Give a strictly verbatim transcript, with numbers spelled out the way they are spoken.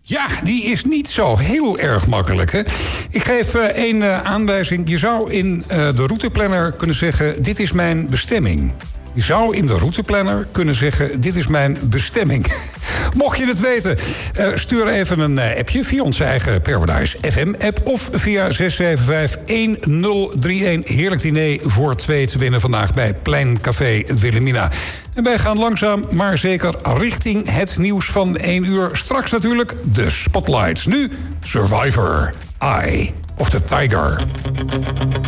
Ja, die is niet zo heel erg makkelijk, hè? Ik geef uh, één uh, aanwijzing. Je zou in uh, de routeplanner kunnen zeggen, dit is mijn bestemming. Je zou in de routeplanner kunnen zeggen, dit is mijn bestemming. Mocht je het weten, uh, stuur even een uh, appje via onze eigen Paradise F M-app... of via zes zeven vijf een nul drie een. Heerlijk diner voor twee te winnen vandaag bij Plein Café Wilhelmina. En wij gaan langzaam, maar zeker richting het nieuws van één uur. Straks natuurlijk de Spotlights. Nu Survivor, Eye of the Tiger.